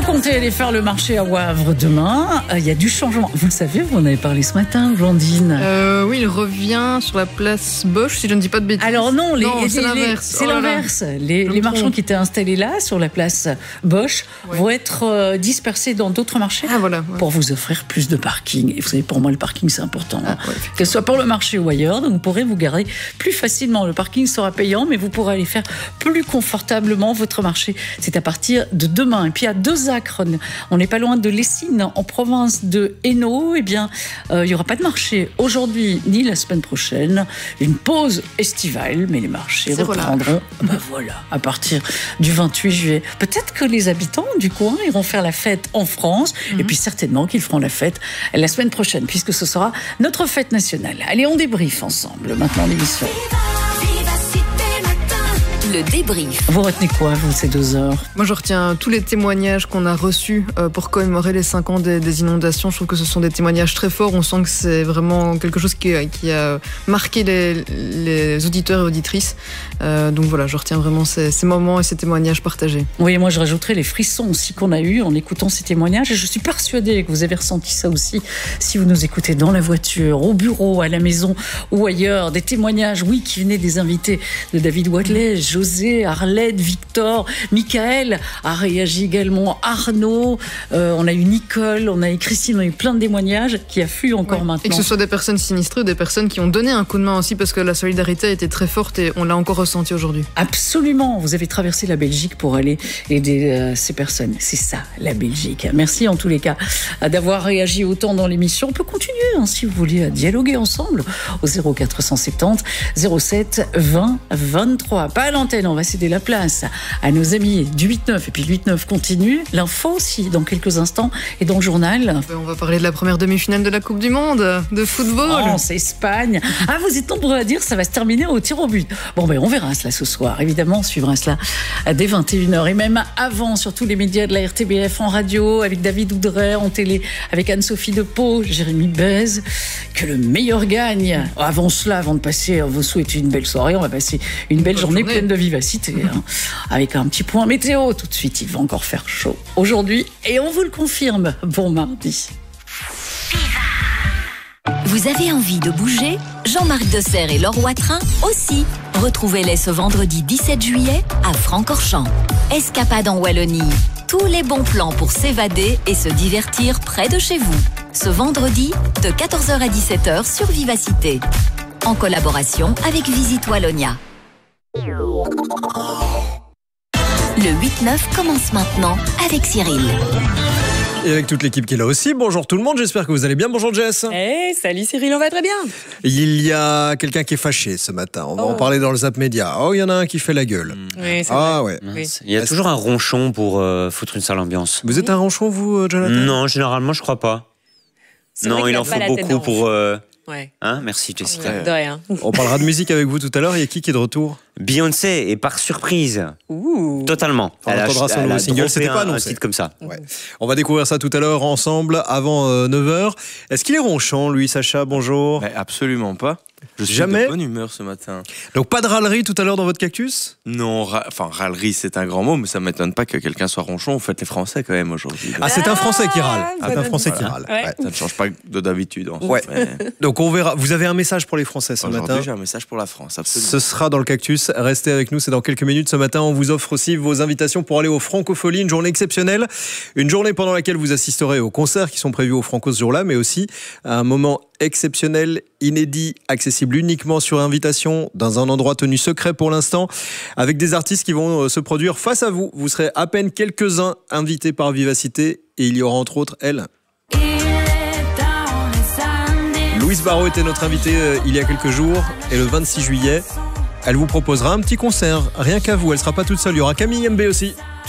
comptez aller faire le marché à Wavre demain. Il y a du changement. Vous le savez, vous en avez parlé ce matin, Blandine. Oui, il revient sur la place Bosch, si je ne dis pas de bêtises. Alors non, c'est l'inverse. C'est l'inverse. Les marchands qui étaient installés là, sur la place Bosch, vont être dispersés dans d'autres marchés pour vous offrir plus de parking. Et vous savez, pour moi, le parking, c'est important. Que ce soit pour le marché ou ailleurs, donc vous pourrez vous garer plus facilement. Le parking sera payant, mais vous pourrez aller faire plus confortablement votre marché. C'est à partir de demain. Et puis à Dezacre, on n'est pas loin de Lessines, en province de Hainaut. Eh bien, il n'y aura pas de marché aujourd'hui ni la semaine prochaine. Une pause estivale, mais les marchés reprendront. À partir du 28 juillet. Peut-être que les habitants du coin iront faire la fête en France, et puis certainement qu'ils feront la fête la semaine prochaine, puisque ce sera notre fête nationale. Allez, on débriefe ensemble maintenant l'émission. Le débrief. Vous retenez quoi, vous, ces 2 heures ? Moi, je retiens tous les témoignages qu'on a reçus pour commémorer les 5 ans des inondations. Je trouve que ce sont des témoignages très forts. On sent que c'est vraiment quelque chose qui a marqué les auditeurs et auditrices. Donc voilà, je retiens vraiment ces moments et ces témoignages partagés. Oui, moi, je rajouterais les frissons aussi qu'on a eus en écoutant ces témoignages. Et je suis persuadée que vous avez ressenti ça aussi si vous nous écoutez dans la voiture, au bureau, à la maison ou ailleurs. Des témoignages, qui venaient des invités de David Watley, José, Arlette, Victor, Michael a réagi également, Arnaud, on a eu Nicole, on a eu Christine, on a eu plein de témoignages qui affluent encore maintenant. Et que ce soit des personnes sinistrées ou des personnes qui ont donné un coup de main aussi, parce que la solidarité a été très forte et on l'a encore ressenti aujourd'hui. Absolument, vous avez traversé la Belgique pour aller aider ces personnes. C'est ça, la Belgique. Merci en tous les cas d'avoir réagi autant dans l'émission. On peut continuer si vous voulez à dialoguer ensemble au 0470 07 20 23. Pas à l'antenne, on va céder la place à nos amis du 8-9 et puis le 8-9 continue. L'info aussi dans quelques instants et dans le journal. On va parler de la première demi-finale de la Coupe du Monde de football. France, Espagne. Vous êtes nombreux à dire que ça va se terminer au tir au but. Bon, on verra cela ce soir. Évidemment, on suivra cela dès 21h et même avant sur tous les médias de la RTBF, en radio, avec David Oudret, en télé, avec Anne-Sophie Depeau, Jérémy Bèze. Que le meilleur gagne. Avant cela, avant de passer, vous souhaiter une belle soirée, on va passer une belle journée pleine de vivacité, avec un petit point météo. Tout de suite, il va encore faire chaud aujourd'hui et on vous le confirme. Bon mardi. Vous avez envie de bouger ? Jean-Marc Desserre et Laure Watrin aussi. Retrouvez-les ce vendredi 17 juillet à Francorchamps. Escapade en Wallonie. Tous les bons plans pour s'évader et se divertir près de chez vous. Ce vendredi, de 14h à 17h sur Vivacité. En collaboration avec Visite Wallonia. Le 8-9 commence maintenant avec Cyril. Et avec toute l'équipe qui est là aussi. Bonjour tout le monde, j'espère que vous allez bien. Bonjour Jess. Salut Cyril, on va très bien. Il y a quelqu'un qui est fâché ce matin. On va en parler dans le Zap Média. Il y en a un qui fait la gueule. Oui, c'est vrai. Oui. Il y a toujours un ronchon pour foutre une sale ambiance. Vous êtes un ronchon, vous, Jonathan ? Non, généralement, je crois pas. Non, il en faut beaucoup pour... merci Jessica. De rien. On parlera de musique avec vous tout à l'heure. Il y a qui est de retour ? Beyoncé, et par surprise. Totalement. On entendra son nouveau single, c'était pas annoncé. Un titre comme ça. Ouais. On va découvrir ça tout à l'heure ensemble, avant 9h. Est-ce qu'il est ronchon, lui, Sacha ? Bonjour. Absolument pas. Je suis Jamais de bonne humeur ce matin. Donc pas de râlerie tout à l'heure dans votre cactus ? Non, râlerie c'est un grand mot, mais ça ne m'étonne pas que quelqu'un soit ronchon. Vous faites les Français quand même aujourd'hui. C'est un Français qui râle. C'est un Français qui râle. Ouais. Ça ne change pas de d'habitude. Donc on verra. Vous avez un message pour les Français ce matin ? Aujourd'hui j'ai un message pour la France, absolument. Ce sera dans le cactus. Restez avec nous, c'est dans quelques minutes. Ce matin, on vous offre aussi vos invitations pour aller au Francophonie, une journée exceptionnelle. Une journée pendant laquelle vous assisterez aux concerts qui sont prévus au Franco ce jour-là, mais aussi à un moment exceptionnel, inédit, accessible uniquement sur invitation, dans un endroit tenu secret pour l'instant, avec des artistes qui vont se produire face à vous. Vous serez à peine quelques-uns invités par Vivacité, et il y aura entre autres elle. Louise Barraud était notre invitée il y a quelques jours, et le 26 juillet, elle vous proposera un petit concert, rien qu'à vous. Elle sera pas toute seule, il y aura Camille MB aussi.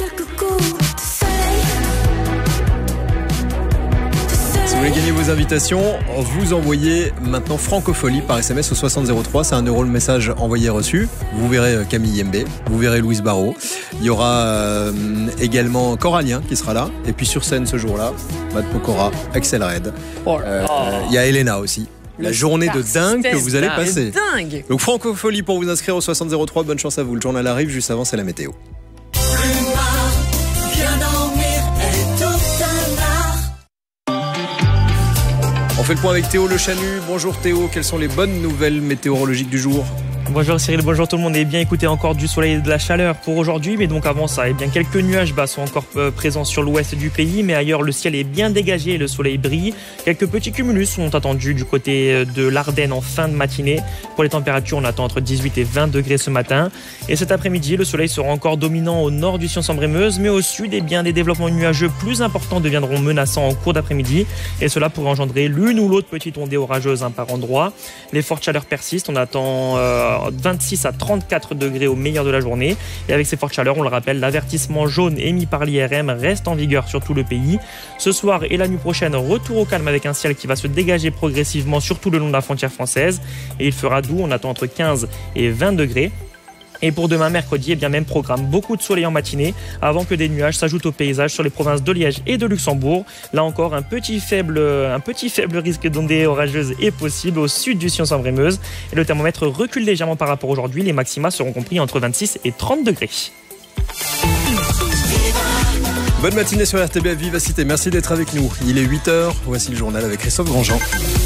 Si vous voulez gagner vos invitations, vous envoyez maintenant Francophonie par SMS au 6003. C'est 1 € le message envoyé reçu. Vous verrez Camille Yembe, vous verrez Louise Barraud. Il y aura également Corallien qui sera là. Et puis sur scène ce jour-là, Matt Pokora, Axel Red. Il y a Elena aussi. La journée de dingue que vous allez passer. Donc Francophonie pour vous inscrire au 6003. Bonne chance à vous. Le journal arrive, juste avant c'est la météo. Viens dormir et fait le point avec Théo Le Chanu. Bonjour Théo, quelles sont les bonnes nouvelles météorologiques du jour ? Bonjour Cyril, bonjour tout le monde. Et bien écoutez, encore du soleil et de la chaleur pour aujourd'hui, mais donc avant ça, bien quelques nuages bas sont encore présents sur l'ouest du pays, mais ailleurs le ciel est bien dégagé et le soleil brille. Quelques petits cumulus sont attendus du côté de l'Ardenne en fin de matinée. Pour les températures, on attend entre 18 et 20 degrés ce matin. Et cet après-midi, le soleil sera encore dominant au nord du Sion-Sambre-et-Meuse, mais au sud, des développements nuageux plus importants deviendront menaçants en cours d'après-midi. Et cela pourrait engendrer l'une ou l'autre petite ondée orageuse par endroit. Les fortes chaleurs persistent, on attend 26 à 34 degrés au meilleur de la journée. Et avec ces fortes chaleurs, on le rappelle, l'avertissement jaune émis par l'IRM reste en vigueur sur tout le pays. Ce soir et la nuit prochaine, retour au calme avec un ciel qui va se dégager progressivement surtout le long de la frontière française. Et il fera doux, on attend entre 15 et 20 degrés. Et pour demain mercredi, même programme, beaucoup de soleil en matinée avant que des nuages s'ajoutent au paysage sur les provinces de Liège et de Luxembourg. Là encore, un petit faible risque d'ondée orageuse est possible au sud du Sion-Sambre-et-Meuse. Et le thermomètre recule légèrement par rapport à aujourd'hui. Les maxima seront compris entre 26 et 30 degrés. Bonne matinée sur RTBF Vivacité, merci d'être avec nous. Il est 8h, voici le journal avec Christophe Grandjean.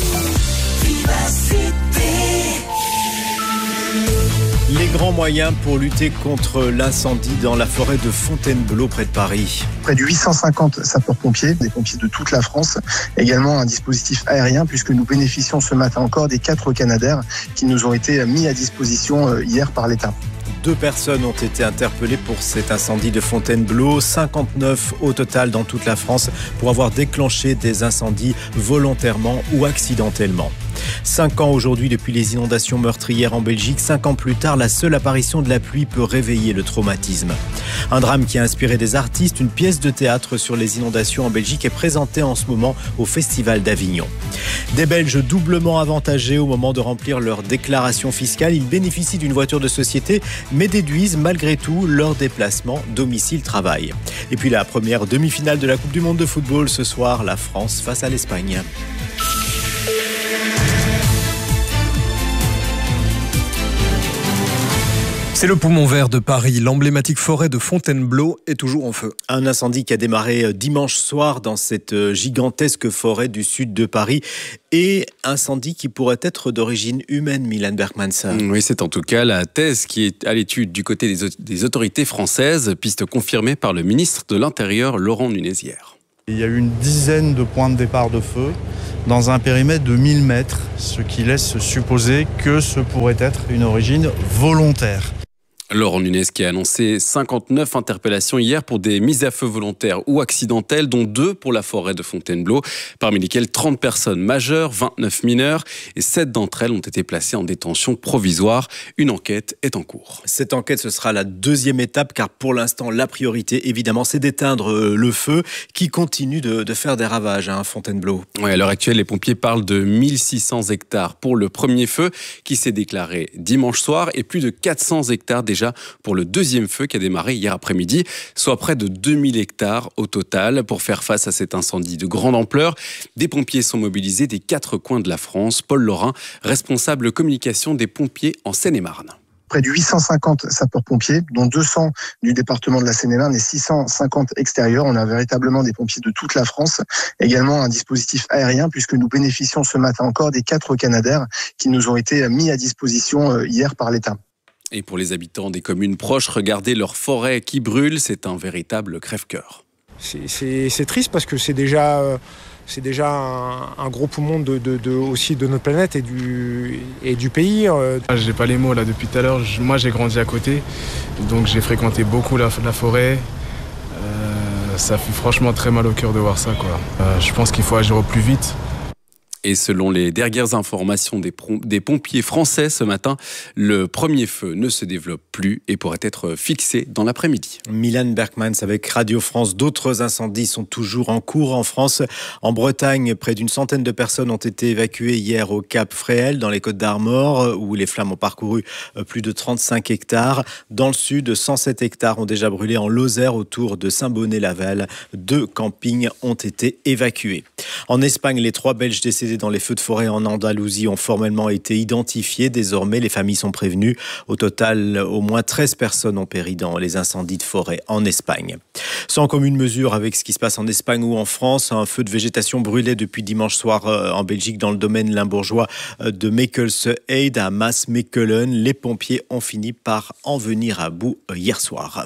Les grands moyens pour lutter contre l'incendie dans la forêt de Fontainebleau près de Paris. Près de 850 sapeurs-pompiers, des pompiers de toute la France. Également un dispositif aérien puisque nous bénéficions ce matin encore des 4 Canadair qui nous ont été mis à disposition hier par l'État. 2 personnes ont été interpellées pour cet incendie de Fontainebleau, 59 au total dans toute la France pour avoir déclenché des incendies volontairement ou accidentellement. 5 ans aujourd'hui depuis les inondations meurtrières en Belgique. 5 ans plus tard, la seule apparition de la pluie peut réveiller le traumatisme. Un drame qui a inspiré des artistes. Une pièce de théâtre sur les inondations en Belgique est présentée en ce moment au Festival d'Avignon. Des Belges doublement avantagés au moment de remplir leur déclaration fiscale. Ils bénéficient d'une voiture de société, mais déduisent malgré tout leur déplacement domicile-travail. Et puis la première demi-finale de la Coupe du Monde de football ce soir, la France face à l'Espagne. C'est le poumon vert de Paris. L'emblématique forêt de Fontainebleau est toujours en feu. Un incendie qui a démarré dimanche soir dans cette gigantesque forêt du sud de Paris. Et incendie qui pourrait être d'origine humaine, Milan Bergmans. Oui, c'est en tout cas la thèse qui est à l'étude du côté des autorités françaises, piste confirmée par le ministre de l'Intérieur, Laurent Nunez hier. Il y a eu une dizaine de points de départ de feu dans un périmètre de 1000 mètres, ce qui laisse supposer que ce pourrait être une origine volontaire. Laurent Nunez qui a annoncé 59 interpellations hier pour des mises à feu volontaires ou accidentelles, dont 2 pour la forêt de Fontainebleau, parmi lesquelles 30 personnes majeures, 29 mineurs et 7 d'entre elles ont été placées en détention provisoire. Une enquête est en cours. Cette enquête, ce sera la deuxième étape, car pour l'instant, la priorité, évidemment, c'est d'éteindre le feu qui continue de faire des ravages à Fontainebleau. Ouais, à l'heure actuelle, les pompiers parlent de 1600 hectares pour le premier feu qui s'est déclaré dimanche soir et plus de 400 hectares déjà pour le deuxième feu qui a démarré hier après-midi, soit près de 2000 hectares au total. Pour faire face à cet incendie de grande ampleur, des pompiers sont mobilisés des 4 coins de la France. Paul Laurin, responsable communication des pompiers en Seine-et-Marne. Près de 850 sapeurs-pompiers, dont 200 du département de la Seine-et-Marne et 650 extérieurs. On a véritablement des pompiers de toute la France. Également un dispositif aérien, puisque nous bénéficions ce matin encore des 4 Canadair qui nous ont été mis à disposition hier par l'État. Et pour les habitants des communes proches, regarder leur forêt qui brûle, c'est un véritable crève-cœur. C'est triste parce que c'est déjà un gros poumon aussi de notre planète et du pays. J'ai pas les mots là depuis tout à l'heure. Moi j'ai grandi à côté, donc j'ai fréquenté beaucoup la forêt. Ça fait franchement très mal au cœur de voir ça, quoi. Je pense qu'il faut agir au plus vite. Et selon les dernières informations des pompiers français ce matin, le premier feu ne se développe plus et pourrait être fixé dans l'après-midi. Milan Bergmans avec Radio France. D'autres incendies sont toujours en cours en France. En Bretagne, près d'une centaine de personnes ont été évacuées hier au Cap Fréhel, dans les Côtes-d'Armor, où les flammes ont parcouru plus de 35 hectares. Dans le sud, 107 hectares ont déjà brûlé en Lozère, autour de Saint-Bonnet-Laval. 2 campings ont été évacués. En Espagne, les 3 Belges décédés décédés dans les feux de forêt en Andalousie ont formellement été identifiés. Désormais, les familles sont prévenues. Au total, au moins 13 personnes ont péri dans les incendies de forêt en Espagne. Sans commune mesure avec ce qui se passe en Espagne ou en France, un feu de végétation brûlait depuis dimanche soir en Belgique dans le domaine limbourgeois de Mekelsheide à Maasmechelen. Les pompiers ont fini par en venir à bout hier soir.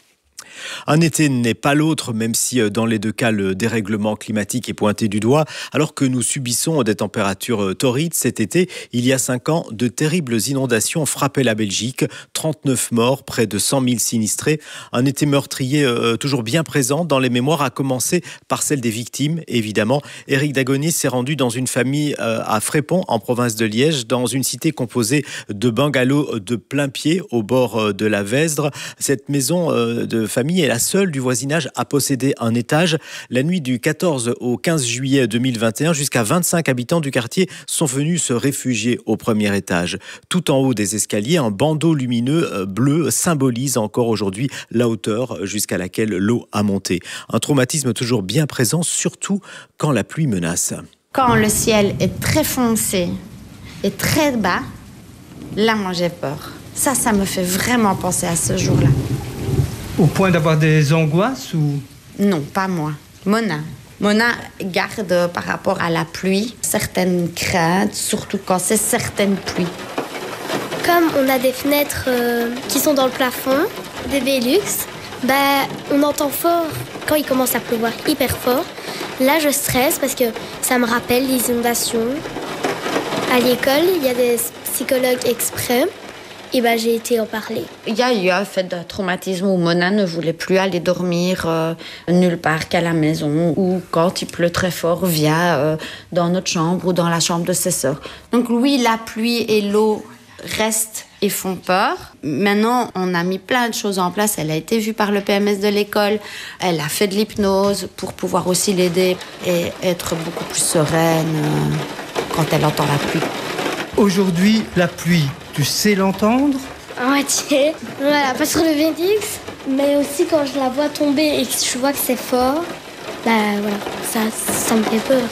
Un été n'est pas l'autre, même si dans les deux cas, le dérèglement climatique est pointé du doigt. Alors que nous subissons des températures torrides cet été, il y a 5 ans, de terribles inondations frappaient la Belgique. 39 morts, près de 100 000 sinistrés. Un été meurtrier toujours bien présent dans les mémoires, à commencer par celle des victimes, évidemment. Éric Dagonis s'est rendu dans une famille à Frépont, en province de Liège, dans une cité composée de bungalows de plein pied au bord de la Vesdre. Cette maison de famille est la seule du voisinage à posséder un étage. La nuit du 14 au 15 juillet 2021, jusqu'à 25 habitants du quartier sont venus se réfugier au premier étage. Tout en haut des escaliers, un bandeau lumineux bleu symbolise encore aujourd'hui la hauteur jusqu'à laquelle l'eau a monté. Un traumatisme toujours bien présent, surtout quand la pluie menace. Quand le ciel est très foncé et très bas, là, moi j'ai peur. Ça me fait vraiment penser à ce jour-là. Au point d'avoir des angoisses ou... Non, pas moi. Mona garde par rapport à la pluie certaines craintes, surtout quand c'est certaines pluies. Comme on a des fenêtres qui sont dans le plafond, des Velux, on entend fort quand il commence à pleuvoir hyper fort. Là, je stresse parce que ça me rappelle les inondations. À l'école, il y a des psychologues exprès. Et j'ai été en parler. Il y a eu un fait de traumatisme où Mona ne voulait plus aller dormir nulle part qu'à la maison, ou quand il pleut très fort, vient dans notre chambre ou dans la chambre de ses sœurs. Donc oui, la pluie et l'eau restent et font peur. Maintenant, on a mis plein de choses en place. Elle a été vue par le PMS de l'école. Elle a fait de l'hypnose pour pouvoir aussi l'aider et être beaucoup plus sereine quand elle entend la pluie. Aujourd'hui, la pluie, tu sais l'entendre ? À moitié. Voilà, pas sur le Vélix, mais aussi quand je la vois tomber et que je vois que c'est fort, voilà, ça me fait peur.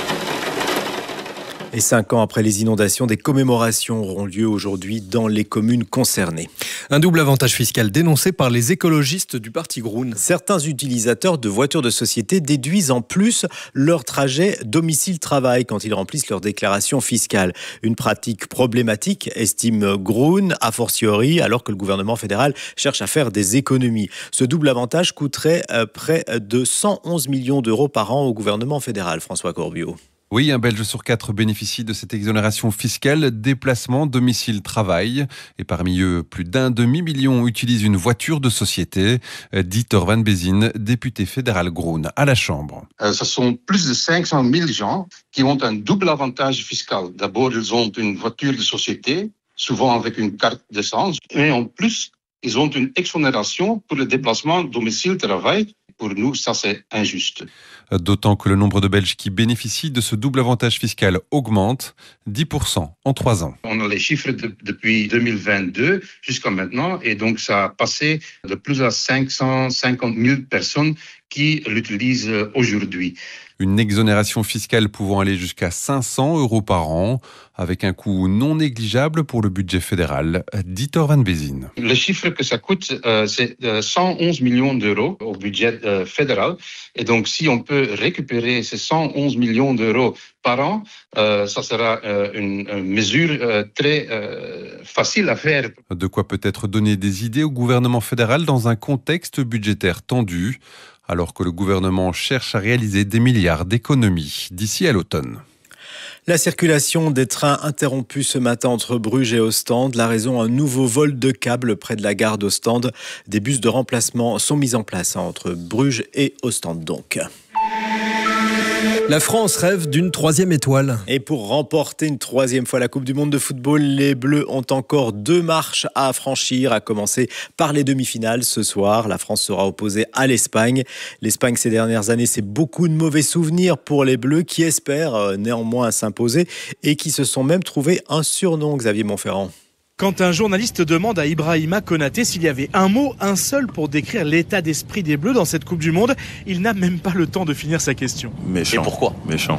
Et 5 ans après les inondations, des commémorations auront lieu aujourd'hui dans les communes concernées. Un double avantage fiscal dénoncé par les écologistes du parti Groen. Certains utilisateurs de voitures de société déduisent en plus leur trajet domicile-travail quand ils remplissent leur déclaration fiscale. Une pratique problématique, estime Groen, a fortiori, alors que le gouvernement fédéral cherche à faire des économies. Ce double avantage coûterait près de 111 millions d'euros par an au gouvernement fédéral. François Corbiot. Oui, un Belge sur 4 bénéficie de cette exonération fiscale déplacement, domicile, travail. Et parmi eux, plus d'un demi-million utilisent une voiture de société. Dieter Van Bezien, député fédéral Groen, à la Chambre. Ce sont plus de 500 000 gens qui ont un double avantage fiscal. D'abord, ils ont une voiture de société, souvent avec une carte d'essence. Et en plus, ils ont une exonération pour le déplacement domicile-travail. Pour nous, ça, c'est injuste. D'autant que le nombre de Belges qui bénéficient de ce double avantage fiscal augmente, 10% en 3 ans. On a les chiffres depuis 2022 jusqu'à maintenant, et donc ça a passé de plus à 550 000 personnes qui l'utilisent aujourd'hui. Une exonération fiscale pouvant aller jusqu'à 500 € par an, avec un coût non négligeable pour le budget fédéral. Dieter Van Bezien. Le chiffre que ça coûte, c'est 111 millions d'euros au budget fédéral. Et donc, si on peut récupérer ces 111 millions d'euros par an, ça sera une mesure très facile à faire. De quoi peut-être donner des idées au gouvernement fédéral dans un contexte budgétaire tendu, alors que le gouvernement cherche à réaliser des milliards d'économies d'ici à l'automne. La circulation des trains interrompue ce matin entre Bruges et Ostende. La raison, un nouveau vol de câble près de la gare d'Ostende. Des bus de remplacement sont mis en place entre Bruges et Ostende donc. La France rêve d'une 3e étoile. Et pour remporter une 3e fois la Coupe du Monde de football, les Bleus ont encore 2 marches à franchir, à commencer par les demi-finales ce soir. La France sera opposée à l'Espagne. L'Espagne, ces dernières années, c'est beaucoup de mauvais souvenirs pour les Bleus qui espèrent néanmoins s'imposer et qui se sont même trouvés un surnom, Xavier Montferrand. Quand un journaliste demande à Ibrahima Konaté s'il y avait un mot, un seul pour décrire l'état d'esprit des Bleus dans cette Coupe du Monde, il n'a même pas le temps de finir sa question. Méchant. Et pourquoi ? Méchant.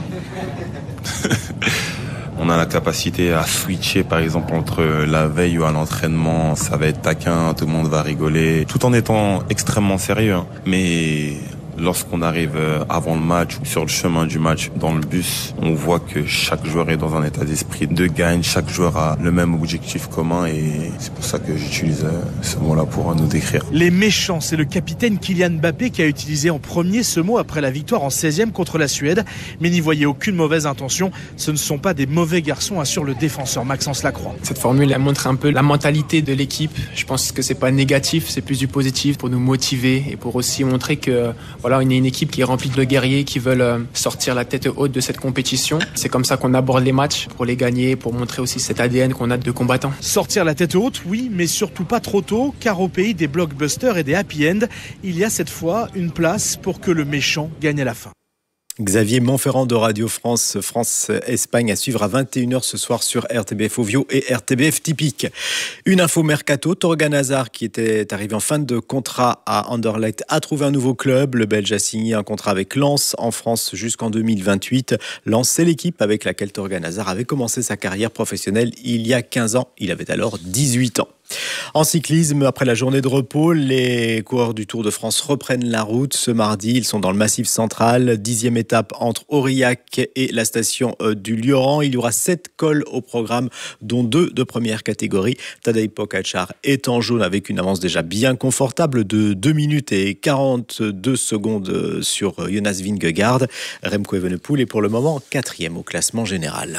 On a la capacité à switcher, par exemple, entre la veille ou à l'entraînement. Ça va être taquin, tout le monde va rigoler, tout en étant extrêmement sérieux. Mais lorsqu'on arrive avant le match ou sur le chemin du match, dans le bus, on voit que chaque joueur est dans un état d'esprit de gagne. Chaque joueur a le même objectif commun et c'est pour ça que j'utilise ce mot-là pour nous décrire. Les méchants, c'est le capitaine Kylian Mbappé qui a utilisé en premier ce mot après la victoire en 16e contre la Suède. Mais n'y voyez aucune mauvaise intention. Ce ne sont pas des mauvais garçons, assure le défenseur Maxence Lacroix. Cette formule, elle montre un peu la mentalité de l'équipe. Je pense que c'est pas négatif, c'est plus du positif pour nous motiver et pour aussi montrer que voilà, on est une équipe qui est remplie de guerriers qui veulent sortir la tête haute de cette compétition. C'est comme ça qu'on aborde les matchs, pour les gagner, pour montrer aussi cet ADN qu'on a de combattants. Sortir la tête haute, oui, mais surtout pas trop tôt, car au pays des blockbusters et des happy end, il y a cette fois une place pour que le méchant gagne à la fin. Xavier Montferrand de Radio France, France-Espagne à suivre à 21h ce soir sur RTBF Ovio et RTBF Typique. Une info mercato, Torgan Hazard qui était arrivé en fin de contrat à Anderlecht a trouvé un nouveau club. Le Belge a signé un contrat avec Lens en France jusqu'en 2028. Lens, c'est l'équipe avec laquelle Torgan Hazard avait commencé sa carrière professionnelle il y a 15 ans. Il avait alors 18 ans. En cyclisme, après la journée de repos, les coureurs du Tour de France reprennent la route ce mardi. Ils sont dans le Massif central, 10e étape entre Aurillac et la station du Lioran. Il y aura 7 cols au programme, dont 2 de première catégorie. Tadej Pogačar est en jaune avec une avance déjà bien confortable de 2 minutes et 42 secondes sur Jonas Vingegaard. Remco Evenepoel est pour le moment 4e au classement général.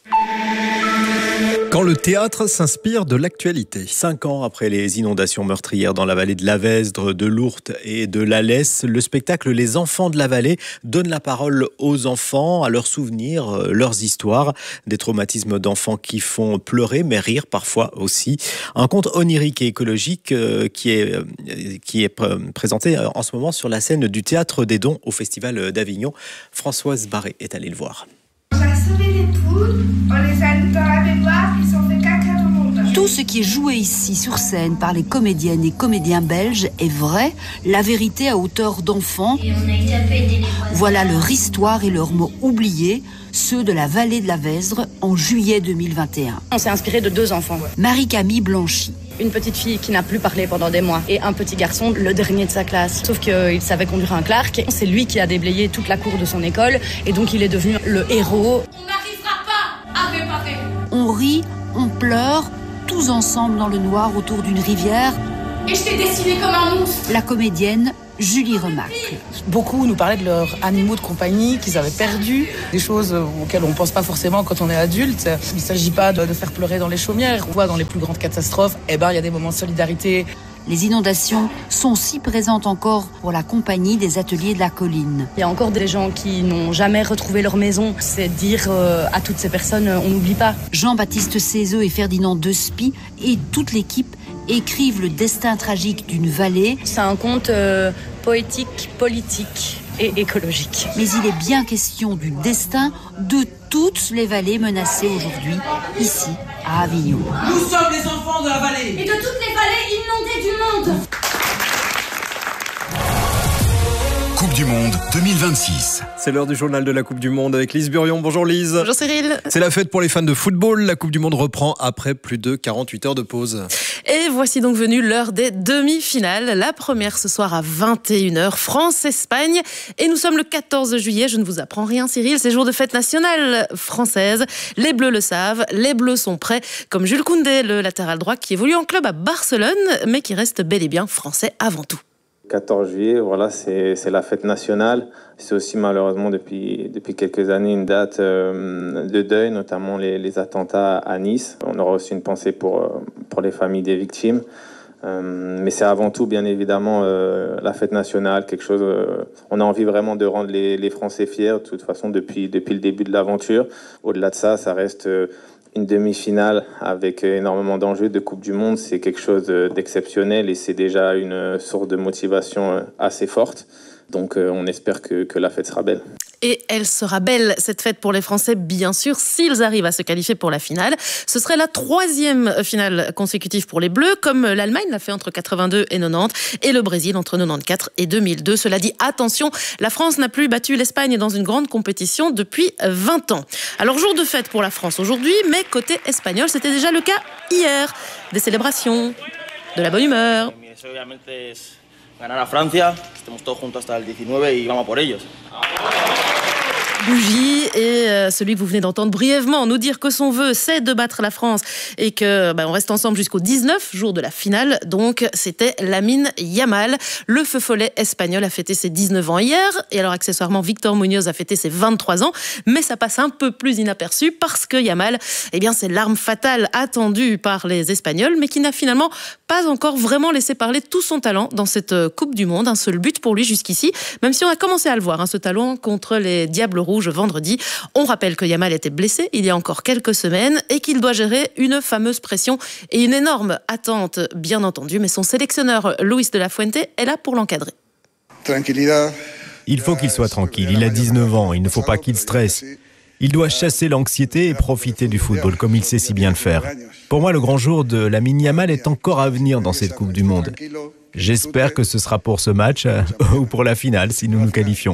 Quand le théâtre s'inspire de l'actualité. 5 ans après les inondations meurtrières dans la vallée de l'Avesdre, de l'Ourthe et de l'Alès, le spectacle Les Enfants de la Vallée donne la parole aux enfants, à leurs souvenirs, leurs histoires. Des traumatismes d'enfants qui font pleurer, mais rire parfois aussi. Un conte onirique et écologique qui est présenté en ce moment sur la scène du Théâtre des Dons au Festival d'Avignon. Françoise Barré est allée le voir. On a sauvé les poules, on les a mis dans la baignoire, ils ont fait caca dans mon bain. Tout ce qui est joué ici sur scène par les comédiennes et comédiens belges est vrai, la vérité à hauteur d'enfants. Voilà leur histoire et leurs mots oubliés, ceux de la vallée de l'Avesdre en juillet 2021. On s'est inspiré de 2 enfants. Marie-Camille Blanchy. Une petite fille qui n'a plus parlé pendant des mois et un petit garçon, le dernier de sa classe. Sauf qu'il savait conduire un Clark. C'est lui qui a déblayé toute la cour de son école et donc il est devenu le héros. On n'arrivera pas à réparer. On rit, on pleure, tous ensemble dans le noir autour d'une rivière. Et je t'ai dessiné comme un monstre. La comédienne Julie Remacle. Beaucoup nous parlaient de leurs animaux de compagnie qu'ils avaient perdus, des choses auxquelles on ne pense pas forcément quand on est adulte. Il ne s'agit pas de faire pleurer dans les chaumières. On voit dans les plus grandes catastrophes, il y a des moments de solidarité. Les inondations sont si présentes encore pour la compagnie des ateliers de la colline. Il y a encore des gens qui n'ont jamais retrouvé leur maison. C'est dire à toutes ces personnes, on n'oublie pas. Jean-Baptiste Cézeux et Ferdinand Despy et toute l'équipe écrivent le destin tragique d'une vallée. C'est un conte poétique, politique et écologique. Mais il est bien question du destin de toutes les vallées menacées aujourd'hui, ici, à Avignon. Nous sommes les enfants de la vallée. Et de toutes les vallées inondées du monde. Coupe du Monde 2026. C'est l'heure du journal de la Coupe du Monde avec Lise Burion. Bonjour Lise. Bonjour Cyril. C'est la fête pour les fans de football. La Coupe du Monde reprend après plus de 48 heures de pause. Et voici donc venue l'heure des demi-finales. La première ce soir à 21h, France-Espagne. Et nous sommes le 14 juillet. Je ne vous apprends rien Cyril, c'est jour de fête nationale française. Les Bleus le savent, les Bleus sont prêts. Comme Jules Koundé, le latéral droit qui évolue en club à Barcelone, mais qui reste bel et bien français avant tout. 14 juillet, voilà, c'est la fête nationale. C'est aussi malheureusement depuis quelques années une date de deuil, notamment les attentats à Nice. On aura aussi une pensée pour les familles des victimes. Mais c'est avant tout, bien évidemment, la fête nationale, quelque chose... on a envie vraiment de rendre les Français fiers, de toute façon, depuis le début de l'aventure. Au-delà de ça, ça reste... une demi-finale avec énormément d'enjeux de Coupe du Monde, c'est quelque chose d'exceptionnel et c'est déjà une source de motivation assez forte. Donc on espère que la fête sera belle. Et elle sera belle, cette fête pour les Français, bien sûr, s'ils arrivent à se qualifier pour la finale. Ce serait la 3e finale consécutive pour les Bleus, comme l'Allemagne l'a fait entre 82 et 90, et le Brésil entre 94 et 2002. Cela dit, attention, la France n'a plus battu l'Espagne dans une grande compétition depuis 20 ans. Alors, jour de fête pour la France aujourd'hui, mais côté espagnol, c'était déjà le cas hier. Des célébrations, de la bonne humeur. Ganar a Francia, estemos todos juntos hasta el 19 y vamos por ellos. Bougie et celui que vous venez d'entendre brièvement nous dire que son vœu c'est de battre la France et que on reste ensemble jusqu'au 19 jour de la finale. Donc c'était Lamine Yamal, le feu follet espagnol, a fêté ses 19 ans hier et alors accessoirement Victor Muñoz a fêté ses 23 ans, mais ça passe un peu plus inaperçu parce que Yamal, c'est l'arme fatale attendue par les Espagnols, mais qui n'a finalement pas encore vraiment laissé parler tout son talent dans cette Coupe du Monde. Un seul but pour lui jusqu'ici, même si on a commencé à le voir, ce talent contre les Diables Rouges vendredi. On rappelle que Yamal était blessé il y a encore quelques semaines et qu'il doit gérer une fameuse pression et une énorme attente, bien entendu, mais son sélectionneur Luis de la Fuente est là pour l'encadrer. Il faut qu'il soit tranquille, il a 19 ans, il ne faut pas qu'il stresse. Il doit chasser l'anxiété et profiter du football comme il sait si bien le faire. Pour moi, le grand jour de Lamine Yamal est encore à venir dans cette Coupe du Monde. J'espère que ce sera pour ce match ou pour la finale si nous nous qualifions.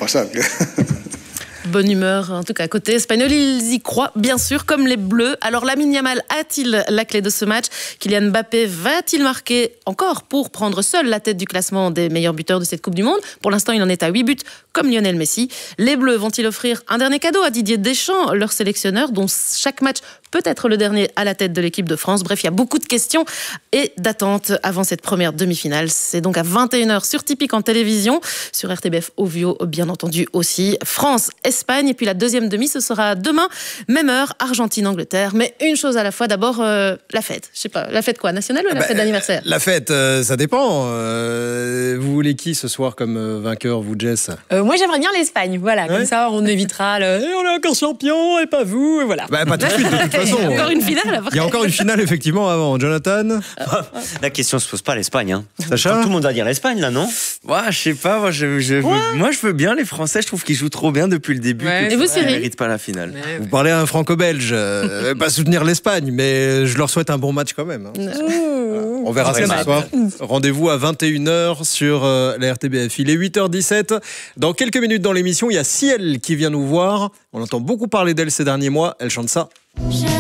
Bonne humeur, en tout cas côté espagnol, ils y croient bien sûr comme les Bleus. Alors Lamine Yamal a-t-il la clé de ce match? Kylian Mbappé va-t-il marquer encore pour prendre seul la tête du classement des meilleurs buteurs de cette Coupe du Monde? Pour l'instant, il en est à 8 buts comme Lionel Messi. Les Bleus vont-ils offrir un dernier cadeau à Didier Deschamps, leur sélectionneur, dont chaque match peut être le dernier à la tête de l'équipe de France? Bref, il y a beaucoup de questions et d'attentes avant cette première demi-finale. C'est donc à 21h sur Tipeee en télévision, sur RTBF Ovio bien entendu aussi. France-Espagne et puis la deuxième demi, ce sera demain, même heure, Argentine-Angleterre. Mais une chose à la fois, d'abord la fête. Je sais pas, la fête quoi, nationale ou la fête d'anniversaire? La fête, ça dépend. Vous voulez qui ce soir comme vainqueur, vous Jess? Moi j'aimerais bien l'Espagne, voilà, comme ça on évitera le on est encore champion et pas vous, et voilà. Pas tout de suite, de toute façon. Il y a encore une finale après. Il y a encore une finale effectivement avant. Jonathan? La question se pose pas l'Espagne. Hein. Sacha? Tout le monde va dire l'Espagne là, non? Je sais pas, moi je veux bien les Français, je trouve qu'ils jouent trop bien depuis le début. Et vous, Cyril? Ils ne méritent pas la finale. Vous parlez à un franco-belge, pas soutenir l'Espagne, mais je leur souhaite un bon match quand même. On verra ça ce soir. Rendez-vous à 21h sur la RTBF. Il est 8h17. Dans quelques minutes dans l'émission, il y a Ciel qui vient nous voir. On entend beaucoup parler d'elle ces derniers mois. Elle chante ça.